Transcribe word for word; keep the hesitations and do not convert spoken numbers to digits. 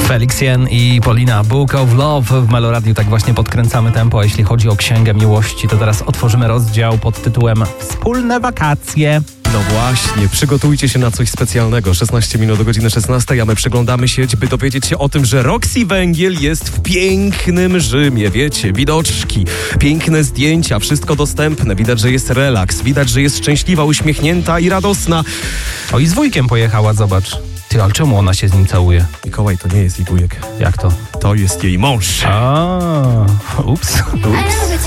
Felixien i Polina, Book of Love. W Meloradiu tak właśnie podkręcamy tempo, a jeśli chodzi o Księgę Miłości, to teraz otworzymy rozdział pod tytułem Wspólne wakacje. No właśnie, przygotujcie się na coś specjalnego. szesnaście minut do godziny szesnastej, a my przyglądamy się, by dowiedzieć się o tym, że Roxy Węgiel jest w pięknym Rzymie, wiecie, widoczki, piękne zdjęcia, wszystko dostępne. Widać, że jest relaks, widać, że jest szczęśliwa, uśmiechnięta i radosna. O, i z wujkiem pojechała, zobacz. Ty, ale czemu ona się z nim całuje? Mikołaj, to nie jest jej wujek. Jak to? To jest jej mąż. A, ups, ups.